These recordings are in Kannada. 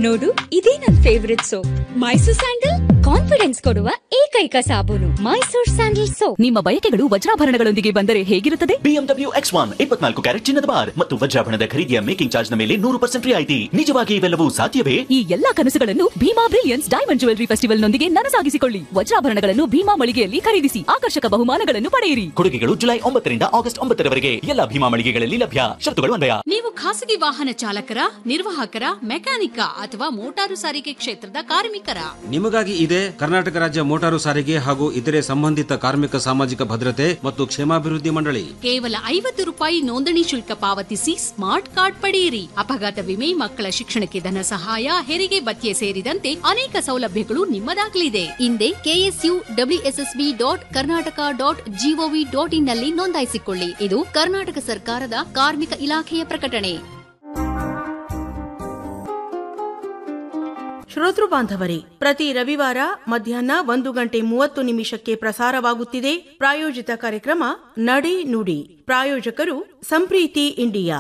ನೋಡು, ಇದೇ ನನ್ favourite soap Mysore sandal. Confidence ಕೊಡುವ ಏಕೈಕ ಸಾಬೂನು ಮೈಸೂರ್ ಸ್ಯಾಂಡಲ್ ಸೋಪ್. ನಿಮ್ಮ ಬಯಕೆಗಳು ವಜ್ರಾಭರಣಗಳೊಂದಿಗೆ ಬಂದರೆ ಹೇಗಿರುತ್ತದೆ? BMW X1 24 ಕ್ಯಾರೆಟ್ ಚಿನ್ನದ ಬಾರ್ ಮತ್ತು ವಜ್ರಾಭರಣದ ಖರೀದಿಯ ಮೇಕಿಂಗ್ ಚಾರ್ಜ್ ನ ಮೇಲೆ 100% ರಿಯಾಯಿತಿ. ನಿಜವಾಗಿ ಇವೆಲ್ಲವೂ ಸಾಧ್ಯವೇ? ಈ ಎಲ್ಲಾ ಕನಸುಗಳನ್ನು Bima brilliance diamond jewellery festival ನೊಂದಿಗೆ ನನಸಾಗಿಸಿಕೊಳ್ಳಿ. ವಜ್ರಾಭರಣಗಳನ್ನು ಭೀಮಾ ಮಳಿಗೆಯಲ್ಲಿ ಖರೀದಿಸಿ ಆಕರ್ಷಕ ಬಹುಮಾನಗಳನ್ನು ಪಡೆಯಿರಿ. ಕೊಡುಗೆಗಳು ಜುಲೈ 9 ರಿಂದ ಆಗಸ್ಟ್ 9 ರವರೆಗೆ ಎಲ್ಲ ಭೀಮಾ ಮಳಿಗೆಗಳಲ್ಲಿ ಲಭ್ಯ. ಶರತ್ತುಗಳು ಅನ್ವಯ. ನೀವು ಖಾಸಗಿ ವಾಹನ ಚಾಲಕರ, ನಿರ್ವಾಹಕರ, ಮೆಕ್ಯಾನಿಕ ಅಥವಾ ಮೋಟಾರು ಸಾರಿಗೆ ಕ್ಷೇತ್ರದ ಕಾರ್ಮಿಕರ? ನಿಮಗಾಗಿ ಇದೆ ಕರ್ನಾಟಕ ರಾಜ್ಯ ಮೋಟಾರು ಸಾರಿಗೆ ಹಾಗೂ ಇತರೆ ಸಂಬಂಧಿತ ಕಾರ್ಮಿಕ ಸಾಮಾಜಿಕ ಭದ್ರತೆ ಮತ್ತು ಕ್ಷೇಮಾಭಿವೃದ್ಧಿ ಮಂಡಳಿ. ಕೇವಲ 50 ರೂಪಾಯಿ ನೋಂದಣಿ ಶುಲ್ಕ ಪಾವತಿಸಿ ಸ್ಮಾರ್ಟ್ ಕಾರ್ಡ್ ಪಡೆಯಿರಿ. ಅಪಘಾತ ವಿಮೆ, ಮಕ್ಕಳ ಶಿಕ್ಷಣಕ್ಕೆ ಧನ ಸಹಾಯ, ಹೆರಿಗೆ ಭತ್ಯೆ ಸೇರಿದಂತೆ ಅನೇಕ ಸೌಲಭ್ಯಗಳು ನಿಮ್ಮದಾಗಲಿದೆ. ಹಿಂದೆ KSUWSSB.Karnataka.gov.in ನಲ್ಲಿ ನೋಂದಾಯಿಸಿಕೊಳ್ಳಿ. ಇದು ಕರ್ನಾಟಕ ಸರ್ಕಾರದ ಕಾರ್ಮಿಕ ಇಲಾಖೆಯ ಪ್ರಕಟಣೆ. ಶ್ರೋತೃ ಬಾಂಧವರೇ, ಪ್ರತಿ ರವಿವಾರ ಮಧ್ಯಾಹ್ನ 1:30 ಪ್ರಸಾರವಾಗುತ್ತಿದೆ ಪ್ರಾಯೋಜಿತ ಕಾರ್ಯಕ್ರಮ ನಡೆ ನುಡಿ. ಪ್ರಾಯೋಜಕರು ಸಂಪ್ರೀತಿ ಇಂಡಿಯಾ.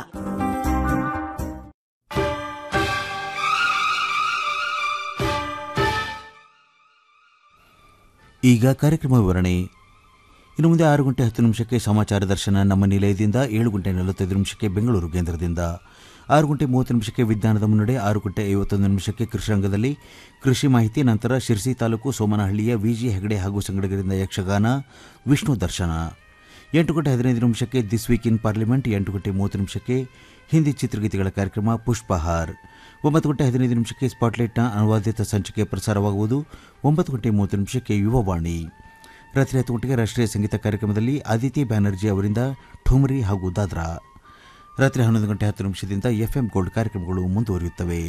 ಈಗ ಕಾರ್ಯಕ್ರಮ ವಿವರಣೆ. ಇನ್ನು ಮುಂದೆ 6:10 ಸಮಾಚಾರ ದರ್ಶನ ನಮ್ಮ ನಿಲಯದಿಂದ, 7:45 ಬೆಂಗಳೂರು ಕೇಂದ್ರದಿಂದ, 6:30 ವಿಜ್ಞಾನದ ಮುನ್ನಡೆ, 6:51 ಕೃಷಿರಂಗದಲ್ಲಿ ಕೃಷಿ ಮಾಹಿತಿ, ನಂತರ ಶಿರಸಿ ತಾಲೂಕು ಸೋಮನಹಳ್ಳಿಯ ವಿಜಿ ಹೆಗಡೆ ಹಾಗೂ ಸಂಗಡಿಗರಿಂದ ಯಕ್ಷಗಾನ ವಿಷ್ಣು ದರ್ಶನ, 8:15 this week in parliament, 8:30 Hindi ಚಿತ್ರಗೀತೆಗಳ ಕಾರ್ಯಕ್ರಮ ಪುಷ್ಪಹಾರ್, 9:15 ಸ್ಪಾಟ್ಲೈಟ್ನ ಅನುವಾದಿತ ಸಂಚಿಕೆ ಪ್ರಸಾರವಾಗುವುದು, 9:30 ಯುವವಾಣಿ. ರಾತ್ರಿ 10 ರಾಷ್ಟ್ರೀಯ ಸಂಗೀತ ಕಾರ್ಯಕ್ರಮದಲ್ಲಿ ಅದಿತಿ ಬ್ಯಾನರ್ಜಿ ಅವರಿಂದ ಠುಮರಿ ಹಾಗೂ ದಾದ್ರಾ. ರಾತ್ರಿ 11:10 FM ಗೋಲ್ಡ್ ಕಾರ್ಯಕ್ರಮಗಳು ಮುಂದುವರಿಯುತ್ತವೆ.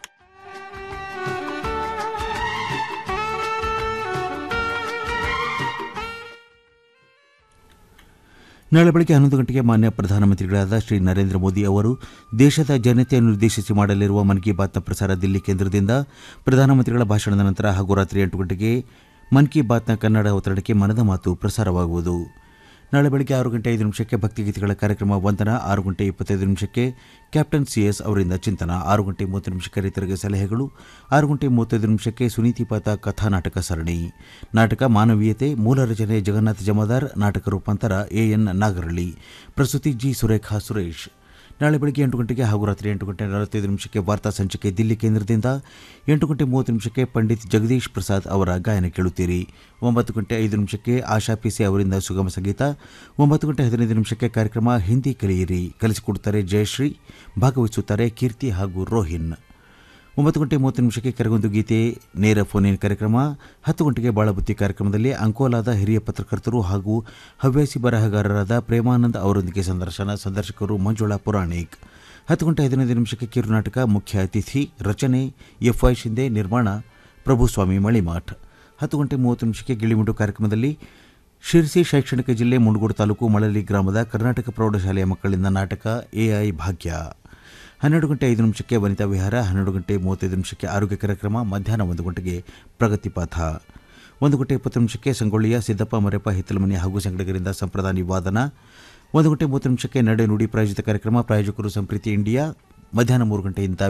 ನಾಳೆ ಬೆಳಗ್ಗೆ 11 ಮಾನ್ಯ ಪ್ರಧಾನಮಂತ್ರಿಗಳಾದ ಶ್ರೀ ನರೇಂದ್ರ ಮೋದಿ ಅವರು ದೇಶದ ಜನತೆಯನ್ನು ಉದ್ದೇಶಿಸಿ ಮಾಡಲಿರುವ ಮನ್ ಕಿ ಬಾತ್ನ ಪ್ರಸಾರ ದಿಲ್ಲಿ ಕೇಂದ್ರದಿಂದ ಪ್ರಧಾನಮಂತ್ರಿಗಳ ಭಾಷಣದ ನಂತರ ಹಾಗೂ ರಾತ್ರಿ 8 ಮನ್ ಕಿ ಬಾತ್ನ ಕನ್ನಡ ಅವತರಣಕ್ಕೆ ಮನದ ಮಾತು ಪ್ರಸಾರವಾಗುವುದು. ನಾಳೆ ಬೆಳಗ್ಗೆ 6:05 ಭಕ್ತಿಗೀತೆಗಳ ಕಾರ್ಯಕ್ರಮ ವಂದನ, 6:25 ಕ್ಯಾಪ್ಟನ್ ಸಿಎಸ್ ಅವರಿಂದ ಚಿಂತನ, 6:30 ರೈತರಿಗೆ ಸಲಹೆಗಳು, 6:35 ಸುನೀತಿಪಾತ ಕಥಾನಾಟಕ ಸರಣಿ. ನಾಟಕ ಮಾನವೀಯತೆ, ಮೂಲ ರಚನೆ ಜಗನ್ನಾಥ ಜಮಾದಾರ್, ನಾಟಕ ರೂಪಾಂತರ AN ನಾಗರಳ್ಳಿ, ಪ್ರಸ್ತುತಿ G ಸುರೇಖಾ ಸುರೇಶ್. ನಾಳೆ ಬೆಳಗ್ಗೆ 8 ಹಾಗೂ ರಾತ್ರಿ 8:45 ವಾರ್ತಾ ಸಂಚಿಕೆ ದಿಲ್ಲಿ ಕೇಂದ್ರದಿಂದ, 8:30 ಪಂಡಿತ್ ಜಗದೀಶ್ ಪ್ರಸಾದ್ ಅವರ ಗಾಯನ ಕೇಳುತ್ತೀರಿ. 9:05 ಆಶಾ ಪಿಸಿ ಅವರಿಂದ ಸುಗಮ ಸಂಗೀತ, 9:15 ಕಾರ್ಯಕ್ರಮ ಹಿಂದಿ ಕಲಿಯಿರಿ, ಕಲಿಸಿಕೊಡುತ್ತಾರೆ ಜಯಶ್ರೀ, ಭಾಗವಹಿಸುತ್ತಾರೆ ಕೀರ್ತಿ ಹಾಗೂ ರೋಹಿನ್. 9:30 ಕರೆಗೊಂದು ಗೀತೆ ನೇರ ಫೋನ್ ಇನ್ ಕಾರ್ಯಕ್ರಮ. 10 ಬಾಳಬುತ್ತಿ ಕಾರ್ಯಕ್ರಮದಲ್ಲಿ ಅಂಕೋಲಾದ ಹಿರಿಯ ಪತ್ರಕರ್ತರು ಹಾಗೂ ಹವ್ಯಾಸಿ ಬರಹಗಾರರಾದ ಪ್ರೇಮಾನಂದ್ ಅವರೊಂದಿಗೆ ಸಂದರ್ಶಕರು ಮಂಜುಳಾ ಪುರಾಣಿಕ್. 10:15 ಕಿರುನಾಟಕ, ಮುಖ್ಯ ಅತಿಥಿ ರಚನೆ FY ಶಿಂದೆ, ನಿರ್ಮಾಣ ಪ್ರಭುಸ್ವಾಮಿ ಮಳಿಮಠ್. 10:30 ಗಿಳಿಮುಂಡು ಕಾರ್ಯಕ್ರಮದಲ್ಲಿ ಶಿರಸಿ ಶೈಕ್ಷಣಿಕ ಜಿಲ್ಲೆ ಮುಂಡಗೋಡು ತಾಲೂಕು ಮಳಲಿ ಗ್ರಾಮದ ಕರ್ನಾಟಕ ಪ್ರೌಢಶಾಲೆಯ ಮಕ್ಕಳಿಂದ ನಾಟಕ AI ಭಾಗ್ಯ. 12:05 ವನಿತಾ ವಿಹಾರ, 12:35 ಆರೋಗ್ಯ ಕಾರ್ಯಕ್ರಮ, ಮಧ್ಯಾಹ್ನ 1 ಪ್ರಗತಿ ಪಥ, 1:20 ಸಂಗೊಳ್ಳಿಯ ಸಿದ್ದಪ್ಪ ಮರೆಪ್ಪ ಹಿತ್ತಲಮನಿ ಹಾಗೂ ಸಂಗಡಿಗರಿಂದ ಸಂಪ್ರದಾಯ ವಾದನ, 1:30 ನಡೆ ನುಡಿ ಪ್ರಾಯೋಜಿತ ಕಾರ್ಯಕ್ರಮ. ಪ್ರಾಯೋಜಕರು ಸಂಪ್ರೀತಿ ಇಂಡಿಯಾ. ಮಧ್ಯಾಹ್ನ 3 ಗಂಟೆಯಿಂದ